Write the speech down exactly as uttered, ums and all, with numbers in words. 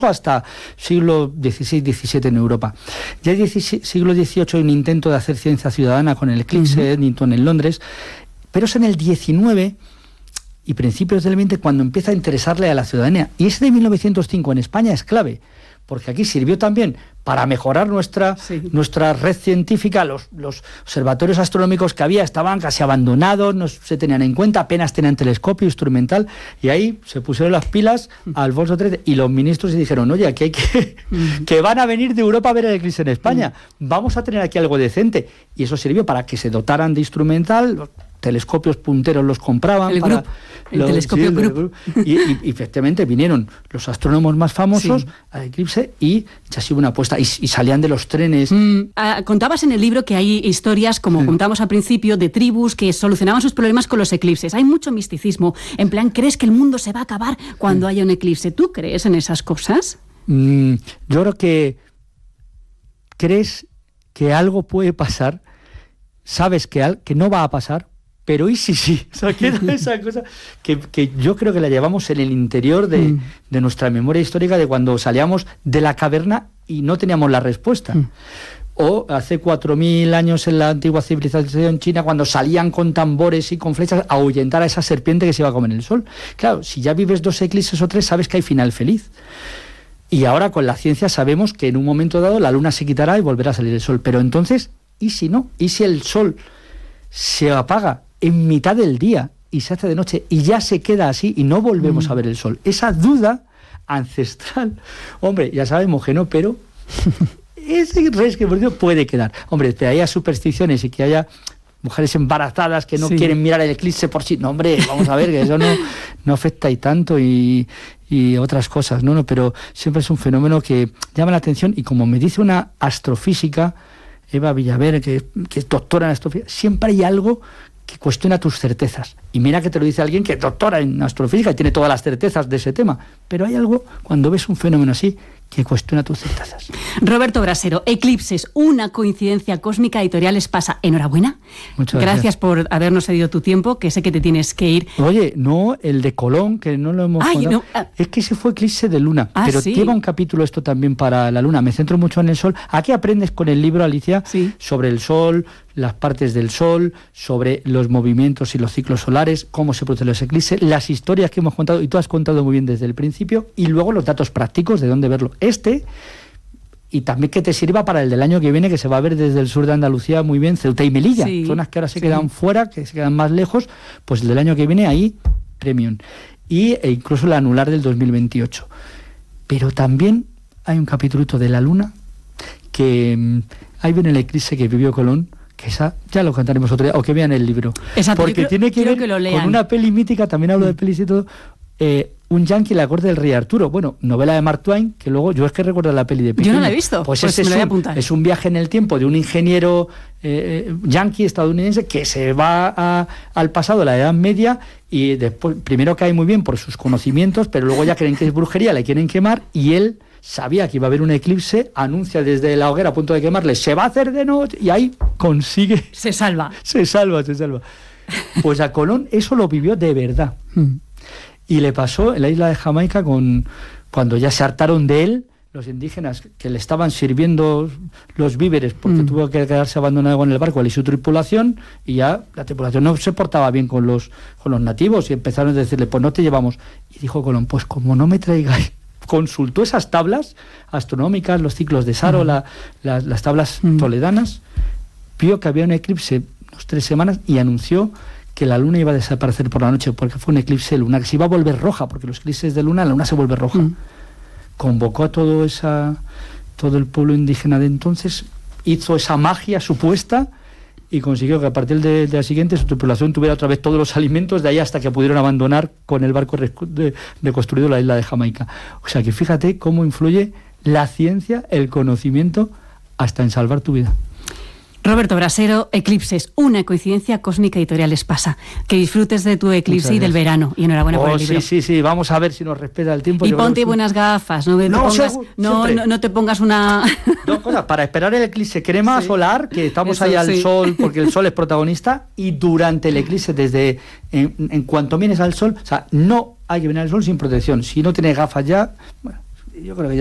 hasta siglo dieciséis diecisiete en Europa. Ya en siglo dieciocho hay un intento de hacer ciencia ciudadana con el eclipse, uh-huh. Eddington en Londres, pero es en el diecinueve y principios del veinte cuando empieza a interesarle a la ciudadanía. Y ese de mil novecientos cinco en España es clave, porque aquí sirvió también para mejorar nuestra, sí. nuestra red científica. Los, los observatorios astronómicos que había estaban casi abandonados, no se tenían en cuenta, apenas tenían telescopio instrumental, y ahí se pusieron las pilas a Alfonso trece y los ministros y dijeron, oye, aquí hay que, mm. que van a venir de Europa a ver el eclipse en España, mm. vamos a tener aquí algo decente. Y eso sirvió para que se dotaran de instrumental, los telescopios punteros los compraban. El, para grup, el los, telescopio sí, Grup. Y, y, y efectivamente vinieron los astrónomos más famosos sí. al eclipse y ya se hubo una apuesta. Y, y salían de los trenes. Mm, ah, contabas en el libro que hay historias, como sí. contamos al principio, de tribus que solucionaban sus problemas con los eclipses. Hay mucho misticismo. En plan, ¿crees que el mundo se va a acabar cuando sí. haya un eclipse? ¿Tú crees en esas cosas? Mm, yo creo que crees que algo puede pasar, sabes que, al, que no va a pasar, pero y sí, sí, o sea, queda esa cosa que, que yo creo que la llevamos en el interior de, mm. de nuestra memoria histórica, de cuando salíamos de la caverna y no teníamos la respuesta. Mm. O hace cuatro mil años en la antigua civilización china, cuando salían con tambores y con flechas a ahuyentar a esa serpiente que se iba a comer el sol. Claro, si ya vives dos eclipses o tres, sabes que hay final feliz. Y ahora con la ciencia sabemos que en un momento dado la luna se quitará y volverá a salir el sol. Pero entonces, ¿y si no? ¿Y si el sol se apaga en mitad del día y se hace de noche y ya se queda así y no volvemos mm. a ver el sol? Esa duda ancestral, hombre, ya sabemos que no, pero ese resquebrajo puede quedar. Hombre, que haya supersticiones y que haya mujeres embarazadas que no sí. quieren mirar el eclipse por sí, no, hombre, vamos a ver, que eso no, no afecta y tanto y, y otras cosas, no, no, pero siempre es un fenómeno que llama la atención. Y como me dice una astrofísica, Eva Villaver, que, que es doctora en astrofísica, siempre hay algo que cuestiona tus certezas. Y mira que te lo dice alguien que es doctora en astrofísica y tiene todas las certezas de ese tema. Pero hay algo, cuando ves un fenómeno así, que cuestiona tus certezas. Roberto Brasero, Eclipses, una coincidencia cósmica, Editoriales Pasa. Enhorabuena. Muchas gracias. Gracias por habernos cedido tu tiempo, que sé que te tienes que ir. Oye, no, el de Colón, que no lo hemos Ay, no, ah. Es que ese fue eclipse de luna, ah, pero sí. lleva un capítulo esto también para la luna. Me centro mucho en el sol. Aquí aprendes con el libro, Alicia, sí. sobre el sol, las partes del sol, sobre los movimientos y los ciclos solares, cómo se producen los eclipses, las historias que hemos contado, y tú has contado muy bien desde el principio, y luego los datos prácticos de dónde verlo. Este, y también que te sirva para el del año que viene, que se va a ver desde el sur de Andalucía muy bien, Ceuta y Melilla, sí, zonas que ahora se sí. quedan fuera, que se quedan más lejos, pues el del año que viene ahí, premium. Y e incluso el anular del dos mil veintiocho. Pero también hay un capítulito de la luna, que mmm, ahí viene el eclipse que vivió Colón, que esa ya lo cantaremos otro día, o que vean el libro. Exacto, porque creo, tiene que ver que con una peli mítica, también hablo de pelis y todo, eh, un yankee, la corte del rey Arturo. Bueno, novela de Mark Twain, que luego, yo es que recuerdo la peli de pequeño. Yo no la he visto, pues, pues ese me lo es, voy a un, apuntar. es un viaje en el tiempo de un ingeniero eh, yankee estadounidense que se va a, al pasado, a la Edad Media, y después, primero cae muy bien por sus conocimientos, pero luego ya creen que es brujería, le quieren quemar, y él sabía que iba a haber un eclipse, anuncia desde la hoguera a punto de quemarle, se va a hacer de noche, y ahí consigue... Se salva. Se salva, se salva. Pues a Colón eso lo vivió de verdad. Y le pasó en la isla de Jamaica con cuando ya se hartaron de él, los indígenas que le estaban sirviendo los víveres, porque mm. tuvo que quedarse abandonado con el barco, él y su tripulación, y ya la tripulación no se portaba bien con los, con los nativos, y empezaron a decirle, pues no te llevamos. Y dijo Colón, pues como no me traigáis... Consultó esas tablas astronómicas, los ciclos de Saro, mm. la, la, las tablas mm. toledanas, vio que había un eclipse unas tres semanas y anunció que la luna iba a desaparecer por la noche, porque fue un eclipse lunar, que se iba a volver roja, porque los eclipses de luna, la luna se vuelve roja. Mm. Convocó a todo, esa, todo el pueblo indígena de entonces, hizo esa magia supuesta y consiguió que a partir del día siguiente su tripulación tuviera otra vez todos los alimentos, de ahí hasta que pudieron abandonar con el barco reconstruido la isla de Jamaica. O sea que fíjate cómo influye la ciencia, el conocimiento, hasta en salvar tu vida. Roberto Brasero, Eclipses, una coincidencia cósmica, Editoriales Pasa. Que disfrutes de tu eclipse y del verano. Y enhorabuena oh, por el libro. Sí, sí, sí, vamos a ver si nos respeta el tiempo. Y ponte buenas gafas, no, te no, pongas, seguro, no, no, no te pongas una... Dos cosas, para esperar el eclipse, crema sí. solar, que estamos Eso, ahí al sí. sol, porque el sol es protagonista, y durante el eclipse, desde en, en cuanto vienes al sol, o sea, no hay que venir al sol sin protección. Si no tienes gafas ya... Bueno, yo creo que